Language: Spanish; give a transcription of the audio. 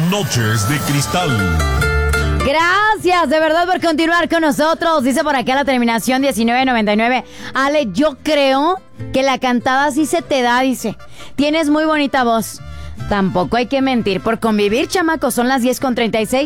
Noches de Cristal. Gracias de verdad por continuar con nosotros. Dice por acá la terminación 1999. Ale, yo creo que la cantada sí se te da, dice. Tienes muy bonita voz. Tampoco hay que mentir por convivir, chamacos. Son las 10:36.